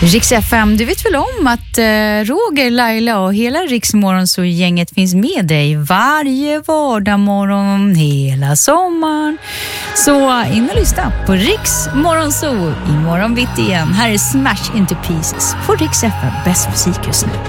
Rix FM, du vet väl om att Roger, Laila och hela Rix Morgonzoo-gänget finns med dig varje vardagsmorgon hela sommaren. Så in och lyssna på Rix Morgonzoo imorgon bitti igen. Här är Smash Into Pieces på Rix FM, bäst musik just nu.